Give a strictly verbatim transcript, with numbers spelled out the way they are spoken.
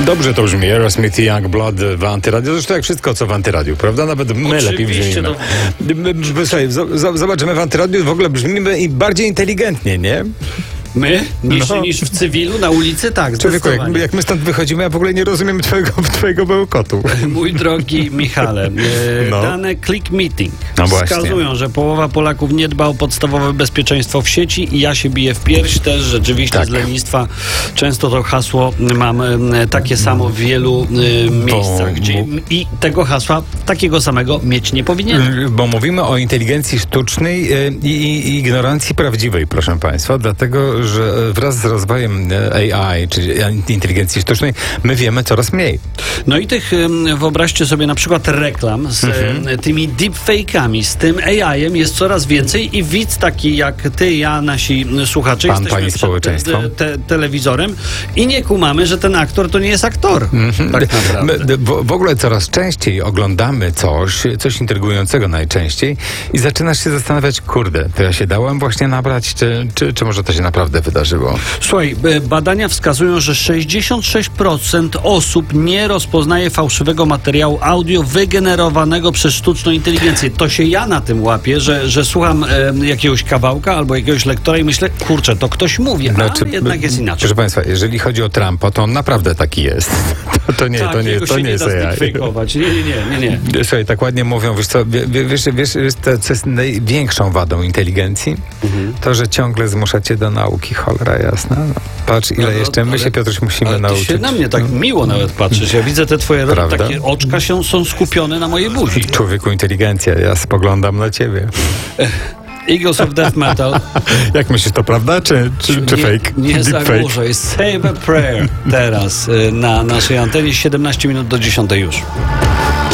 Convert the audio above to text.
Dobrze to brzmi, Aerosmith i Youngblood w Antyradiu. Zresztą jak wszystko, co w Antyradiu, prawda? Nawet my Oczywiście lepiej brzmimy. to- My, my, słuchaj, z- z- zobaczymy w Antyradiu, w ogóle brzmimy i bardziej inteligentnie, nie? My? Niż, No. niż w cywilu, na ulicy? Tak, Człowieku, jak, zdecydowanie. jak my stąd wychodzimy, ja w ogóle nie rozumiem twojego, twojego bełkotu. Mój drogi Michale, e, No. dane Click Meeting No właśnie. wskazują, że połowa Polaków nie dba o podstawowe bezpieczeństwo w sieci i ja się biję w pierś też, rzeczywiście Tak. z lenistwa. Często to hasło mam e, takie samo w wielu e, miejscach, gdzie i tego hasła takiego samego mieć nie powinien. Bo mówimy o inteligencji sztucznej e, i, i ignorancji prawdziwej, proszę Państwa, dlatego, że wraz z rozwojem A I, czyli inteligencji sztucznej, my wiemy coraz mniej. No i tych, em, wyobraźcie sobie na przykład reklam z Mhm. em, tymi deepfake'ami, z tym A I-em jest coraz więcej i widz taki jak ty, ja, nasi słuchacze, Pan, jesteśmy pani przed społeczeństwo. te, te, telewizorem i nie kumamy, że ten aktor to nie jest aktor. Tak naprawdę. My, w, w ogóle coraz częściej oglądamy coś, coś intrygującego najczęściej i zaczynasz się zastanawiać, kurde, to ja się dałem właśnie nabrać, czy, czy, czy może to się naprawdę wydarzyło? Słuchaj, e, badania wskazują, że sześćdziesiąt sześć procent osób nie rozpoznaje fałszywego materiału audio wygenerowanego przez sztuczną inteligencję. To się ja na tym łapię, że, że słucham e, jakiegoś kawałka albo jakiegoś lektora i myślę, kurczę, to ktoś mówi, a Znaczy, jednak jest inaczej. Proszę Państwa, jeżeli chodzi o Trumpa, to on naprawdę taki jest. To, to nie, Tak, to nie, jego to się nie nie jest da A I. zdeepfake'ować. Nie, nie, nie, nie, nie. Słuchaj, tak ładnie mówią, wiesz co, wie- wie- wiesz, wiesz, wiesz to, co jest największą wadą inteligencji? Mhm. To, że ciągle zmusza cię do nauki, cholera jasna. No, patrz, ile No, no, jeszcze my ale- się, Piotruś, musimy Ale ty nauczyć. się na mnie tak miło nawet patrzysz. Ja widzę te twoje Prawda? takie oczka się, są skupione na mojej buzi. Człowieku, inteligencja, ja spoglądam na ciebie. Eagles of Death Metal. Jak myślisz, to prawda, czy, czy, czy nie, fake? Nie za Deepfake? głośno. Jest Save a Prayer teraz y, na naszej antenie. siedemnaście minut do dziesiątej już.